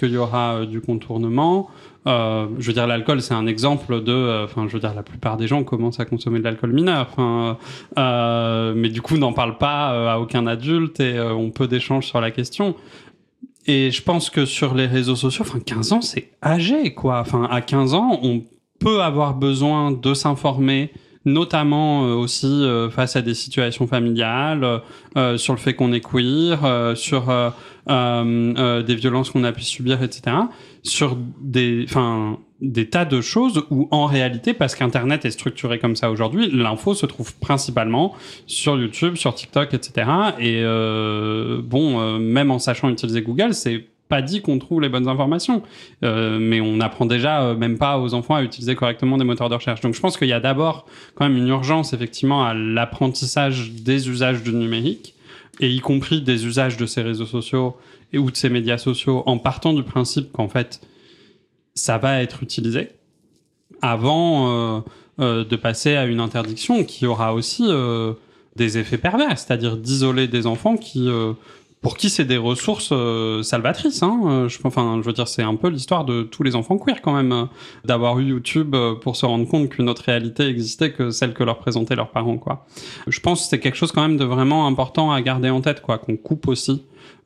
qu'il y aura du contournement. Je veux dire, l'alcool, c'est un exemple de... Enfin, je veux dire, la plupart des gens commencent à consommer de l'alcool mineur. Mais du coup, n'en parle pas à aucun adulte et on peu d'échanges sur la question. Et je pense que sur les réseaux sociaux, 15 ans, c'est âgé, quoi. À 15 ans, on peut avoir besoin de s'informer, notamment aussi face à des situations familiales, sur le fait qu'on est queer, sur des violences qu'on a pu subir, etc. Sur des tas de choses où, en réalité, parce qu'Internet est structuré comme ça aujourd'hui, l'info se trouve principalement sur YouTube, sur TikTok, etc. Et même en sachant utiliser Google, c'est pas dit qu'on trouve les bonnes informations, mais on n'apprend déjà même pas aux enfants à utiliser correctement des moteurs de recherche. Donc je pense qu'il y a d'abord quand même une urgence effectivement à l'apprentissage des usages du numérique, et y compris des usages de ces réseaux sociaux ou de ces médias sociaux, en partant du principe qu'en fait ça va être utilisé avant de passer à une interdiction qui aura aussi des effets pervers, c'est-à-dire d'isoler des enfants pour qui c'est des ressources salvatrices. Je veux dire, c'est un peu l'histoire de tous les enfants queer quand même, d'avoir eu YouTube pour se rendre compte qu'une autre réalité existait que celle que leur présentaient leurs parents, quoi. Je pense que c'est quelque chose quand même de vraiment important à garder en tête, quoi, qu'on coupe aussi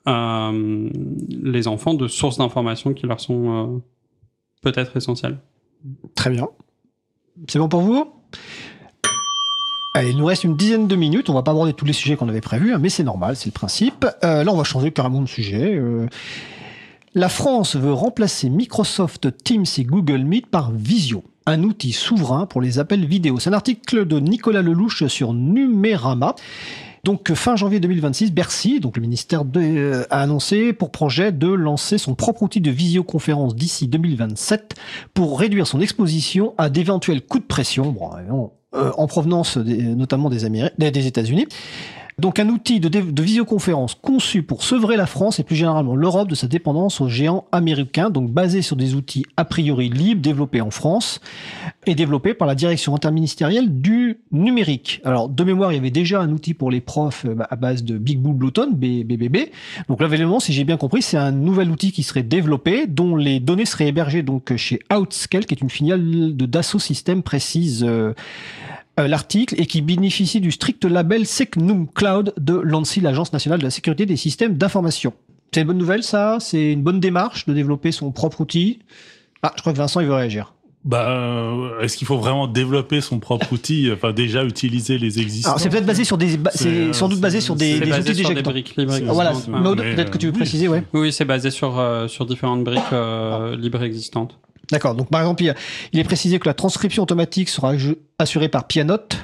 les enfants de sources d'informations qui leur sont peut-être essentielles. Très bien. C'est bon pour vous ? Allez, il nous reste une dizaine de minutes. On va pas aborder tous les sujets qu'on avait prévus, mais c'est normal, c'est le principe. Là, on va changer carrément de sujet. La France veut remplacer Microsoft Teams et Google Meet par Visio, un outil souverain pour les appels vidéo. C'est un article de Nicolas Lelouch sur Numérama. Donc, fin janvier 2026, Bercy, donc le ministère a annoncé pour projet de lancer son propre outil de visioconférence d'ici 2027 pour réduire son exposition à d'éventuels coups de pression, en provenance notamment des États-Unis. Donc un outil de visioconférence conçu pour sevrer la France et plus généralement l'Europe de sa dépendance aux géants américains, donc basé sur des outils a priori libres, développés en France et développés par la direction interministérielle du numérique. Alors de mémoire, il y avait déjà un outil pour les profs à base de Big Blue Bluetooth, BBB. Donc là, évidemment, si j'ai bien compris, c'est un nouvel outil qui serait développé, dont les données seraient hébergées donc chez Outscale, qui est une filiale de Dassault Systèmes, précise l'article, et qui bénéficie du strict label SecNum Cloud de l'ANSSI, l'Agence nationale de la sécurité des systèmes d'information. C'est une bonne nouvelle, ça ? C'est une bonne démarche de développer son propre outil ? Ah, je crois que Vincent, il veut réagir. Est-ce qu'il faut vraiment développer son propre outil ? Déjà utiliser les existants. Alors, c'est peut-être basé sur c'est sans doute basé sur des outils déjà des briques libres existantes. Voilà, Maud, peut-être que tu veux préciser, ouais. Oui, c'est basé sur différentes briques libres existantes. D'accord. Donc, par exemple, il est précisé que la transcription automatique sera assurée par Pianote.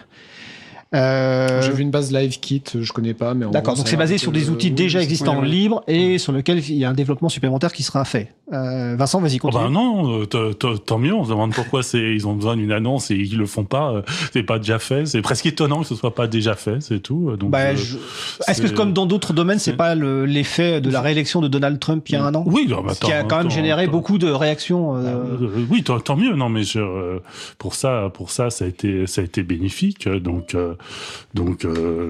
J'ai vu une base LiveKit, je connais pas, mais d'accord. Donc c'est basé sur des outils déjà existants libres et sur lesquels il y a un développement supplémentaire qui sera fait. Vincent, vas-y, continue. Non, tant mieux. On se demande pourquoi ils ont besoin d'une annonce et ils le font pas. C'est pas déjà fait. C'est presque étonnant que ce soit pas déjà fait. C'est tout. Donc, est-ce que comme dans d'autres domaines, c'est pas l'effet de la réélection de Donald Trump il y a un an ? Oui, qui a quand même généré beaucoup de réactions. Oui, tant mieux. Non, mais pour ça, ça a été bénéfique. Donc,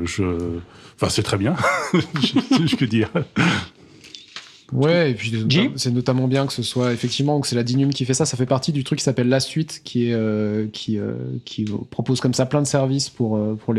c'est très bien. Je peux dire. Ouais, et puis c'est notamment bien que ce soit effectivement que c'est la DINUM qui fait ça. Ça fait partie du truc qui s'appelle La Suite, qui propose comme ça plein de services pour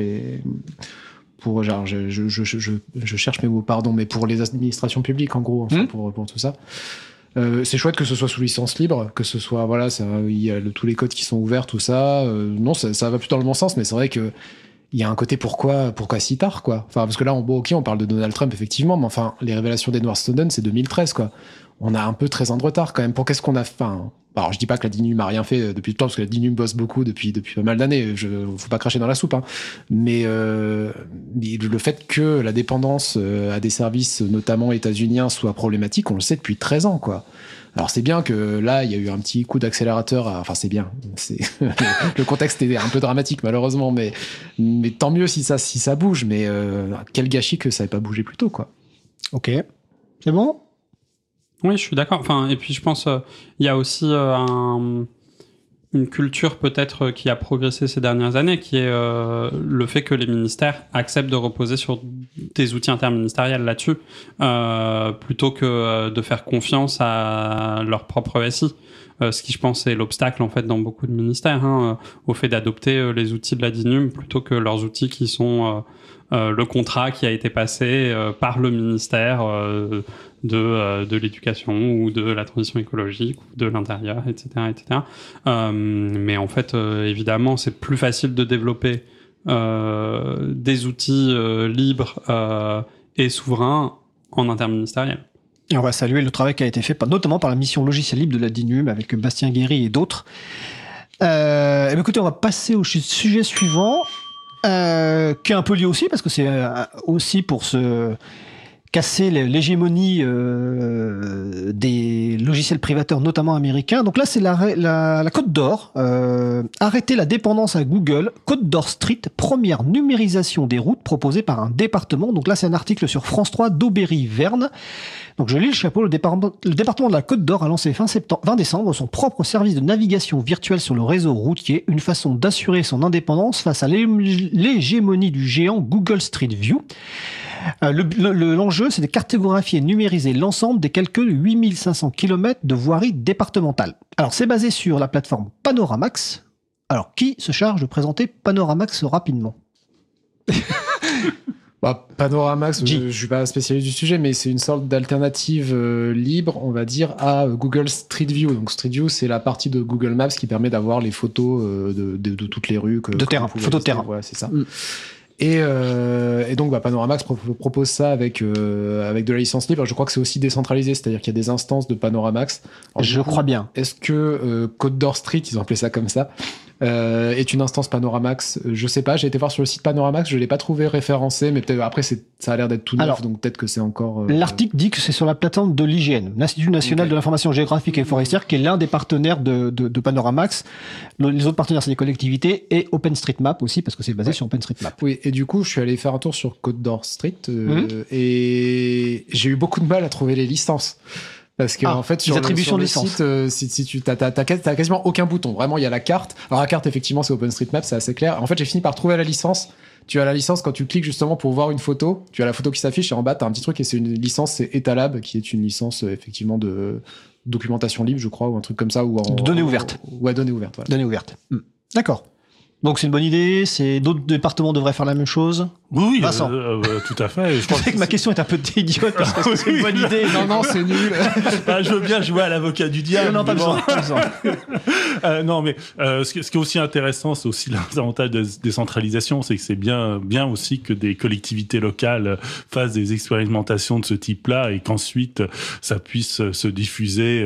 genre je cherche mes mots, pardon, mais pour les administrations publiques en gros, enfin, pour tout ça. C'est chouette que ce soit sous licence libre, que ce soit il y a tous les codes qui sont ouverts, tout ça. Non, ça va plutôt dans le bon sens, mais c'est vrai que il y a un côté pourquoi si tard, quoi. Enfin, parce que là, on parle de Donald Trump, effectivement, mais enfin, les révélations d'Edward Snowden, c'est 2013, quoi. On a un peu 13 ans de retard, quand même. Pour qu'est-ce qu'on a fait? Alors, je dis pas que la DINUM a rien fait depuis le temps, parce que la DINUM bosse beaucoup depuis pas mal d'années. Faut pas cracher dans la soupe, hein. Mais le fait que la dépendance à des services, notamment états-uniens, soit problématique, on le sait depuis 13 ans, quoi. Alors c'est bien que là, il y a eu un petit coup d'accélérateur. Enfin, c'est bien. Le contexte est un peu dramatique, malheureusement, mais tant mieux si ça bouge. Mais quel gâchis que ça n'ait pas bougé plus tôt, quoi. Ok, c'est bon. Oui, je suis d'accord. Enfin, et puis je pense il y a aussi une culture peut-être qui a progressé ces dernières années, qui est le fait que les ministères acceptent de reposer sur des outils interministériels là-dessus, plutôt que de faire confiance à leur propre SI. Ce qui, je pense, est l'obstacle en fait dans beaucoup de ministères, au fait d'adopter les outils de la DINUM plutôt que leurs outils qui sont le contrat qui a été passé par le ministère de l'éducation ou de la transition écologique ou de l'intérieur, etc. Mais en fait, évidemment, c'est plus facile de développer des outils libres et souverains en interministériel. Et on va saluer le travail qui a été fait notamment par la mission logiciel libre de la DINUM avec Bastien Guéry et d'autres. Écoutez, on va passer au sujet suivant, qui est un peu lié aussi, parce que c'est aussi pour se casser l'hégémonie des logiciels privateurs, notamment américains. Donc là, c'est la Côte d'Or. Arrêter la dépendance à Google. Côte d'Or Street, première numérisation des routes proposée par un département. Donc là, c'est un article sur France 3 d'Aubéry-Verne. Donc je lis le chapeau. Le département de la Côte d'Or a lancé fin décembre son propre service de navigation virtuelle sur le réseau routier, une façon d'assurer son indépendance face à l'hégémonie du géant Google Street View. L'enjeu, c'est de cartographier et numériser l'ensemble des quelques 8500 km de voirie départementale. Alors, c'est basé sur la plateforme Panoramax. Alors, qui se charge de présenter Panoramax rapidement ? Panoramax, je suis pas spécialiste du sujet, mais c'est une sorte d'alternative libre, on va dire, à Google Street View. Donc Street View, c'est la partie de Google Maps qui permet d'avoir les photos de toutes les rues. De terrain, photos de terrain. Voilà, c'est ça. Et donc Panoramax propose ça avec de la licence libre. Je crois que c'est aussi décentralisé, c'est-à-dire qu'il y a des instances de Panoramax. Alors, je crois bien. Est-ce que Côte d'Or Street, ils ont appelé ça comme ça, est une instance Panoramax? Je sais pas, j'ai été voir sur le site Panoramax, je l'ai pas trouvé référencé, mais peut-être après ça a l'air d'être tout neuf. Alors, donc peut-être que c'est encore... L'article dit que c'est sur la plateforme de l'IGN, l'Institut National de l'Information Géographique et Forestière, qui est l'un des partenaires de Panoramax. Les autres partenaires, c'est les collectivités et OpenStreetMap aussi, parce que c'est basé sur OpenStreetMap. Oui, et du coup, je suis allé faire un tour sur Côte d'Or Street et j'ai eu beaucoup de mal à trouver les licences. Parce que en fait, sur le site, si tu t'as quasiment aucun bouton. Vraiment, il y a la carte. Alors la carte, effectivement, c'est OpenStreetMap, c'est assez clair. En fait, j'ai fini par trouver la licence. Tu as la licence quand tu cliques justement pour voir une photo. Tu as la photo qui s'affiche et en bas, tu as un petit truc et c'est une licence, c'est Etalab, qui est une licence effectivement de documentation libre, je crois, ou un truc comme ça. Ou de données ouvertes. Ouais, données ouvertes. Voilà. Données ouvertes. D'accord. Donc c'est une bonne idée, d'autres départements devraient faire la même chose. Oui, Vincent. Tout à fait. Je sais que ma question est un peu idiote parce que c'est une bonne idée. Non, c'est nul. Je veux bien jouer à l'avocat du diable. Non, pas besoin. Non, mais ce qui est aussi intéressant, c'est aussi l'avantage de décentralisation, c'est que c'est bien aussi que des collectivités locales fassent des expérimentations de ce type-là et qu'ensuite ça puisse se diffuser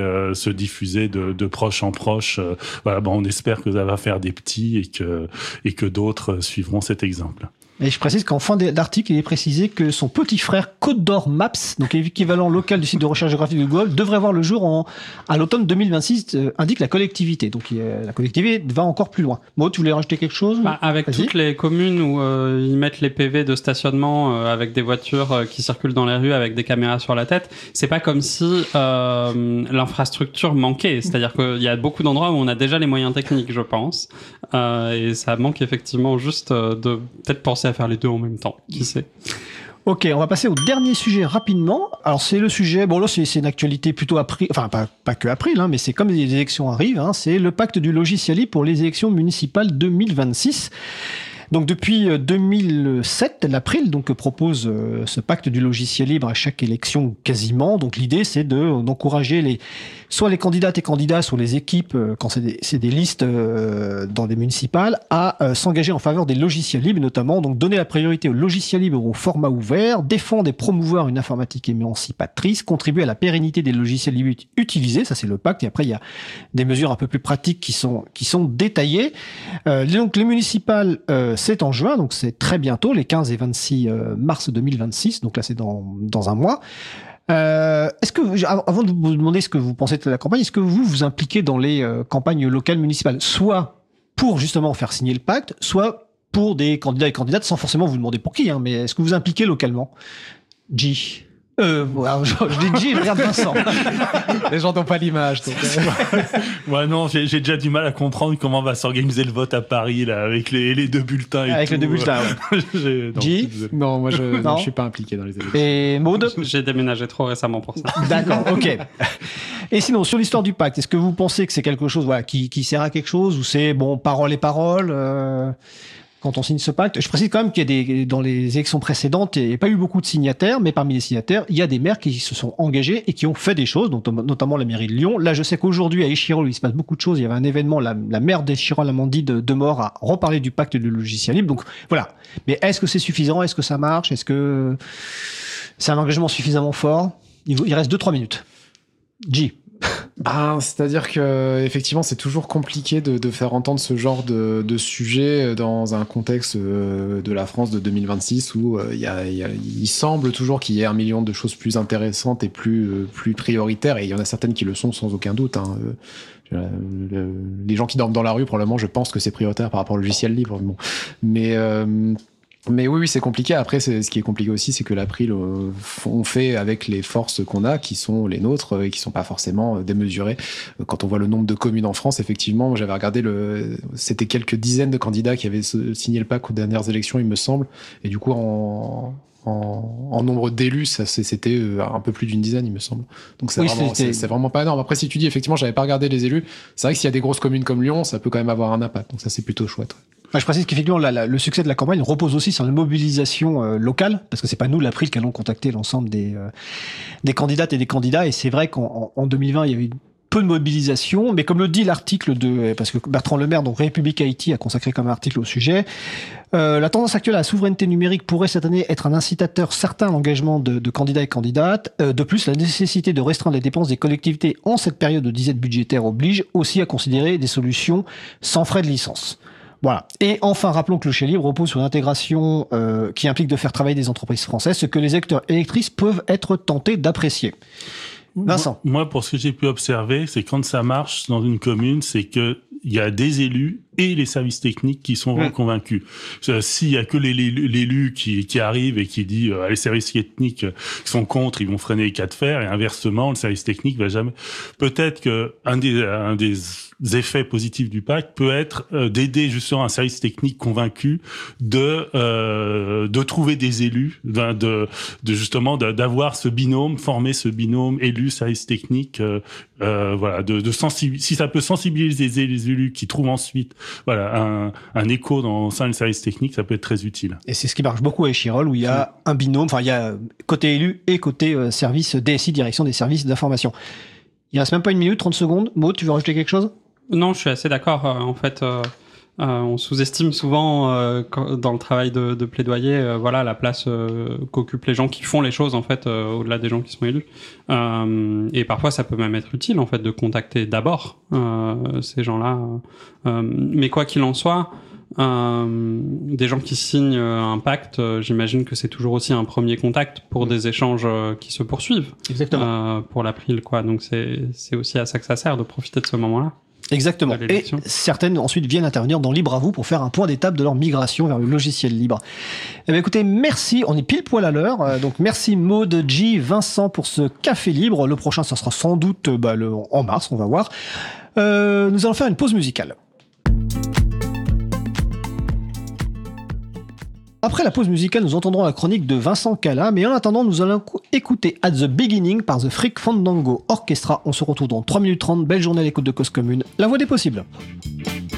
de proche en proche. Voilà, on espère que ça va faire des petits et que d'autres suivront cet exemple. Et je précise qu'en fin d'article, il est précisé que son petit frère Côte d'Or Maps, donc l'équivalent local du site de recherche géographique de Google, devrait voir le jour à l'automne 2026, indique la collectivité. Donc la collectivité va encore plus loin. Maud, tu voulais rajouter quelque chose ? Avec toutes les communes où ils mettent les PV de stationnement avec des voitures qui circulent dans les rues avec des caméras sur la tête, c'est pas comme si l'infrastructure manquait. C'est-à-dire qu'il y a beaucoup d'endroits où on a déjà les moyens techniques, je pense. Et ça manque effectivement juste de peut-être penser à faire les deux en même temps, qui sait. Ok, on va passer au dernier sujet rapidement. Alors c'est le sujet, bon là c'est une actualité plutôt April, enfin pas que April, mais c'est comme les élections arrivent, c'est le pacte du logiciel libre pour les élections municipales 2026. Donc depuis 2007, l'April propose ce pacte du logiciel libre à chaque élection quasiment. Donc l'idée c'est d'encourager soit les candidates et candidats, soit les équipes quand c'est des listes dans des municipales à s'engager en faveur des logiciels libres, notamment donc donner la priorité aux logiciels libres au format ouvert, défendre et promouvoir une informatique émancipatrice, contribuer à la pérennité des logiciels libres utilisés, ça c'est le pacte. Et après il y a des mesures un peu plus pratiques qui sont détaillées. Donc les municipales c'est en juin, donc c'est très bientôt, les 15 et 26 mars 2026, donc là c'est dans un mois. Est-ce que, avant de vous demander ce que vous pensez de la campagne, est-ce que vous vous impliquez dans les campagnes locales municipales, soit pour justement faire signer le pacte, soit pour des candidats et candidates, sans forcément vous demander pour qui, mais est-ce que vous vous impliquez localement ? G. Alors, je dis G, je regarde Vincent. Les gens n'ont pas l'image. Donc, Ouais, non, j'ai déjà du mal à comprendre comment va s'organiser le vote à Paris, là, avec les 2 bulletins et Avec tout. les 2 bulletins, ouais. Non, G. non, moi, je Non. suis pas impliqué dans les élections. Et Maud? J'ai déménagé trop récemment pour ça. D'accord, ok. Et sinon, sur l'histoire du pacte, est-ce que vous pensez que c'est quelque chose qui sert à quelque chose ou c'est, bon, parole et parole quand on signe ce pacte? Je précise quand même qu'il y a dans les élections précédentes, il n'y a pas eu beaucoup de signataires, mais parmi les signataires, il y a des maires qui se sont engagés et qui ont fait des choses, notamment la mairie de Lyon. Là, je sais qu'aujourd'hui, à Échirol, il se passe beaucoup de choses. Il y avait un événement, la maire d'Échirol, Amandine Demort, a reparlé du pacte du logiciel libre. Donc, voilà. Mais est-ce que c'est suffisant? Est-ce que ça marche? Est-ce que c'est un engagement suffisamment fort? Il reste 2-3 minutes. G. C'est-à-dire que effectivement, c'est toujours compliqué de faire entendre ce genre de sujet dans un contexte de la France de 2026 où il semble toujours qu'il y ait 1 million de choses plus intéressantes et plus prioritaires, et il y en a certaines qui le sont sans aucun doute. Les gens qui dorment dans la rue, probablement, je pense que c'est prioritaire par rapport au logiciel libre. Bon. Mais oui, c'est compliqué. Après, ce qui est compliqué aussi, c'est que l'April, on fait avec les forces qu'on a, qui sont les nôtres, et qui sont pas forcément démesurées. Quand on voit le nombre de communes en France, effectivement, j'avais regardé c'était quelques dizaines de candidats qui avaient signé le pacte aux dernières élections, il me semble. Et du coup, en nombre d'élus, c'était un peu plus d'une dizaine, il me semble. Donc c'est vraiment pas énorme. Après, si tu dis, effectivement, j'avais pas regardé les élus, c'est vrai que s'il y a des grosses communes comme Lyon, ça peut quand même avoir un impact. Donc ça, c'est plutôt chouette. Je précise qu'effectivement, le succès de la campagne repose aussi sur la mobilisation locale, parce que c'est pas nous, l'April, qui allons contacter l'ensemble des candidates et des candidats. Et c'est vrai qu'en 2020, il y avait peu de mobilisation, mais comme le dit l'article parce que Bertrand Lemaire, donc République Haïti, a consacré comme article au sujet, la tendance actuelle à la souveraineté numérique pourrait cette année être un incitateur certain à l'engagement de candidats et candidates. De plus, la nécessité de restreindre les dépenses des collectivités en cette période de disette budgétaire oblige aussi à considérer des solutions sans frais de licence. Voilà. Et enfin, rappelons que le logiciel libre repose sur une intégration qui implique de faire travailler des entreprises françaises, ce que les électeurs et électrices peuvent être tentés d'apprécier. Vincent. Moi, pour ce que j'ai pu observer, c'est quand ça marche dans une commune, c'est que il y a des élus et les services techniques qui sont convaincus. S'il y a que l'élu qui arrive et qui dit les services techniques sont contre, ils vont freiner les cas de fer, et inversement, le service technique va jamais. Peut-être que un des effets positifs du pacte peut être d'aider justement un service technique convaincu de trouver des élus, justement d'avoir ce binôme, former ce binôme élu service technique, voilà, si ça peut sensibiliser les élus qui trouvent ensuite un écho au sein du service technique, ça peut être très utile. Et c'est ce qui marche beaucoup à Échirol, où il y a un binôme, il y a côté élu et côté service DSI, direction des services d'information. Il reste même pas 1 minute, 30 secondes. Maud, tu veux rajouter quelque chose? Non, je suis assez d'accord. En fait, on sous-estime souvent dans le travail de plaidoyer, la place qu'occupent les gens qui font les choses en fait, au-delà des gens qui sont élus. Et parfois, ça peut même être utile en fait de contacter d'abord ces gens-là. Mais quoi qu'il en soit, des gens qui signent un pacte, j'imagine que c'est toujours aussi un premier contact pour des échanges qui se poursuivent. Exactement. Pour l'April, quoi. Donc c'est aussi à ça que ça sert de profiter de ce moment-là. Exactement. Et certaines ensuite viennent intervenir dans Libre à vous pour faire un point d'étape de leur migration vers le logiciel libre. Eh bien, écoutez, merci. On est pile poil à l'heure. Donc, merci Maud, G, Vincent pour ce café libre. Le prochain, ça sera sans doute en mars, on va voir. Nous allons faire une pause musicale. Après la pause musicale, nous entendrons la chronique de Vincent Cala, mais en attendant, nous allons écouter At the Beginning par The Freak Fandango Orchestra. On se retrouve dans 3 minutes 30. Belle journée à l'écoute de Cause Commune, la voix des possibles.